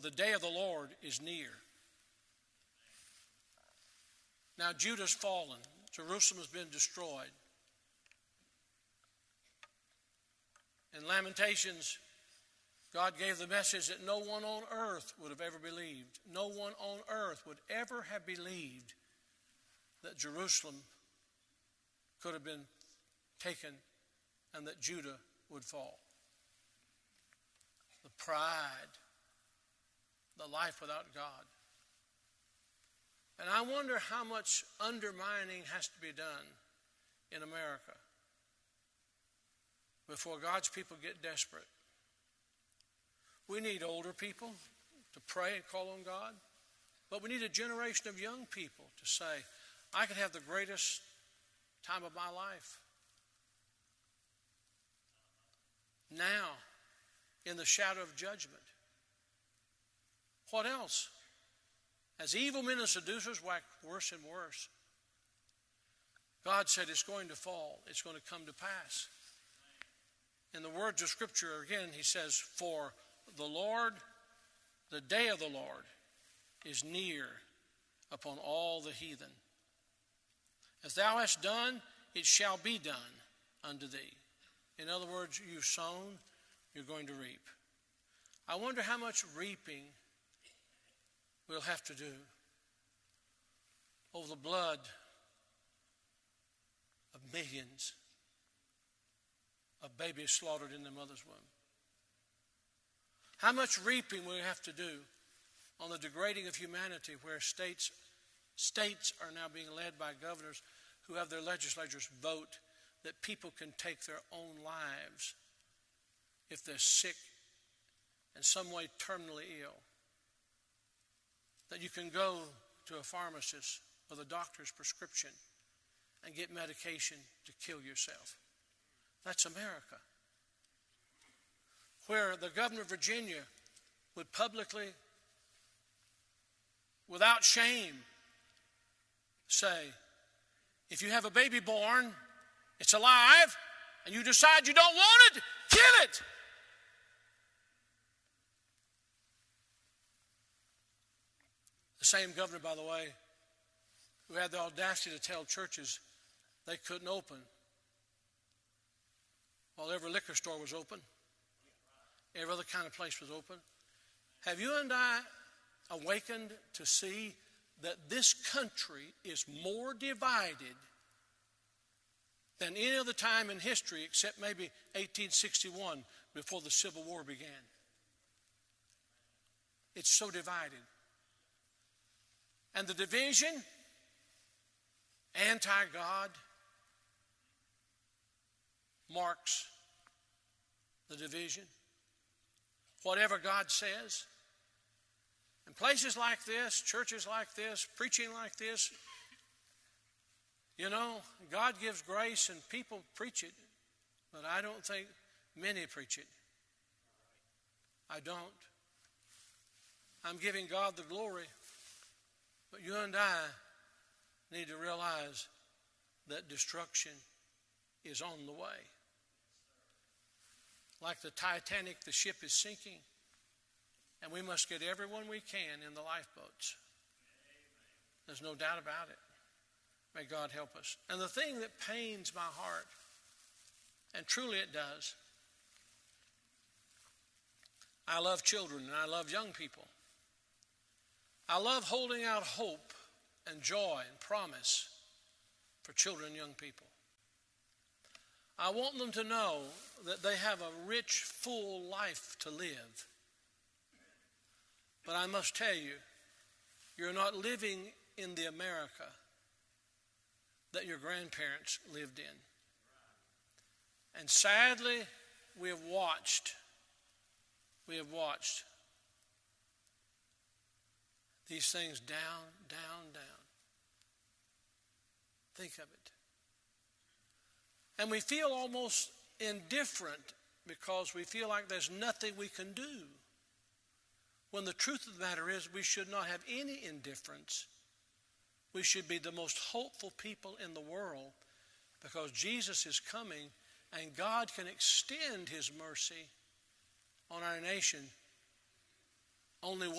the day of the Lord is near. Now Judah's fallen. Jerusalem has been destroyed. In Lamentations, God gave the message that no one on earth would have ever believed. No one on earth would ever have believed that Jerusalem could have been taken and that Judah would fall. The pride, the life without God. And I wonder how much undermining has to be done in America before God's people get desperate. We need older people to pray and call on God, but we need a generation of young people to say, I could have the greatest time of my life now in the shadow of judgment. What else? As evil men and seducers wax worse and worse, God said it's going to fall. It's going to come to pass. In the words of Scripture, again, he says, for the Lord, the day of the Lord, is near upon all the heathen. As thou hast done, it shall be done unto thee. In other words, you've sown, you're going to reap. I wonder how much reaping we'll have to do over the blood of millions of babies slaughtered in their mother's womb. How much reaping will we have to do on the degrading of humanity, where states are now being led by governors who have their legislatures vote that people can take their own lives if they're sick, in some way terminally ill. That you can go to a pharmacist with a doctor's prescription and get medication to kill yourself. That's America. Where the governor of Virginia would publicly, without shame, say, if you have a baby born, it's alive, and you decide you don't want it, kill it. The same governor, by the way, who had the audacity to tell churches they couldn't open while every liquor store was open, every other kind of place was open. Have you and I awakened to see that this country is more divided than any other time in history except maybe 1861, before the Civil War began? It's so divided. And the division, anti-God, marks the division. Whatever God says. And places like this, churches like this, preaching like this, you know, God gives grace and people preach it, but I don't think many preach it. I don't. I'm giving God the glory. But you and I need to realize that destruction is on the way. Like the Titanic, the ship is sinking, and we must get everyone we can in the lifeboats. There's no doubt about it. May God help us. And the thing that pains my heart, and truly it does, I love children and I love young people. I love holding out hope and joy and promise for children and young people. I want them to know that they have a rich, full life to live. But I must tell you, you're not living in the America that your grandparents lived in. And sadly, we have watched these things down, down, down. Think of it. And we feel almost indifferent because we feel like there's nothing we can do. When the truth of the matter is, we should not have any indifference. We should be the most hopeful people in the world because Jesus is coming and God can extend his mercy on our nation only